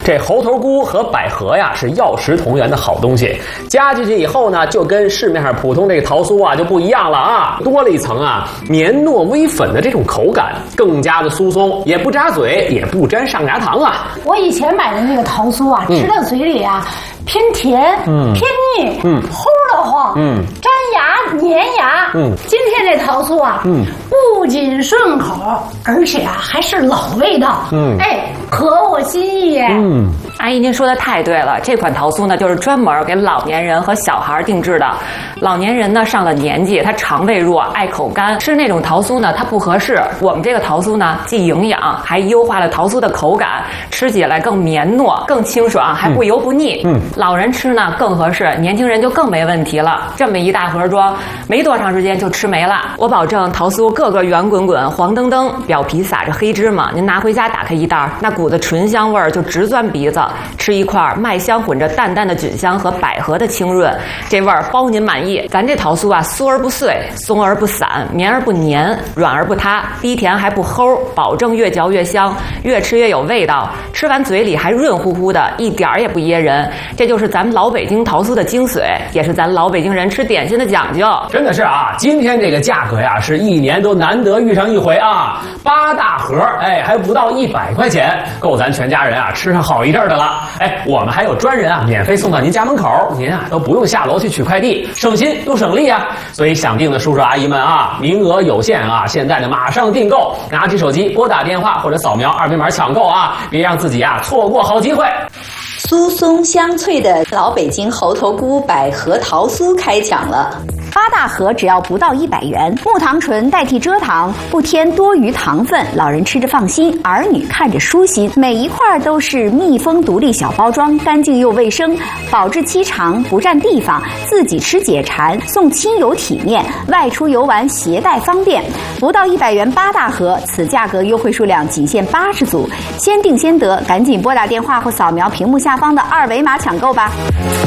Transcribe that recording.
这猴头菇和百合呀是药食同源的好东西，加进去以后呢，就跟市面上普通这个桃酥啊就不一样了啊，多了一层啊绵糯微粉的这种口感，更加的酥松，也不扎嘴，也不沾上牙糖啊。 我以前买的那个桃酥啊，吃到嘴里啊，偏甜，偏腻，齁得慌，粘牙粘牙。今天这桃酥啊，不仅顺口，而且啊还是老味道，合我心意耶。 阿姨，您说的太对了，这款桃酥呢，就是专门给老年人和小孩定制的。老年人呢上了年纪，他肠胃弱，爱口干，吃那种桃酥呢，它不合适。我们这个桃酥呢，既营养，还优化了桃酥的口感，吃起来更绵糯、更清爽，还不油不腻。老人吃呢更合适，年轻人就更没问题了。这么一大盒装，没多长时间就吃没了。我保证桃酥个个圆滚滚、黄澄澄，表皮撒着黑芝麻，您拿回家打开一袋，那股子醇香味儿就直钻鼻子。吃一块麦香混着淡淡的菌香和百合的清润，这味儿包您满意。咱这桃酥啊，酥而不碎，松而不散，绵而不黏，软而不塌，低甜还不齁，保证越嚼越香，越吃越有味道。吃完嘴里还润乎乎的，一点儿也不噎人。这就是咱们老北京桃酥的精髓，也是咱老北京人吃点心的讲究。 真的是啊，今天这个价格呀，是一年都难得遇上一回啊！8大盒，还不到100块钱，够咱全家人啊吃上好一阵的了。我们还有专人啊，免费送到您家门口，您啊都不用下楼去取快递，省心又省力啊！所以想订的叔叔阿姨们啊，名额有限啊，现在呢马上订购，拿起手机拨打电话或者扫描2维码抢购啊，别让自己啊错过好机会。 酥松香脆的老北京猴头菇百合桃酥开抢了，8大盒只要不到100元，木糖醇代替蔗糖，不添多余糖分，老人吃着放心，儿女看着舒心。每一块都是密封独立小包装，干净又卫生，保质期长，不占地方，自己吃解馋，送亲友体面，外出游玩携带方便。不到100元8大盒，此价格优惠数量仅限80组，先订先得，赶紧拨打电话或扫描屏幕下方的2维码抢购吧。